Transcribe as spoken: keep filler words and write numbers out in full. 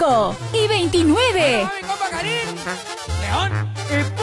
veinticinco y veintinueve. ¡Vamos, mi compa Karim! ¡León!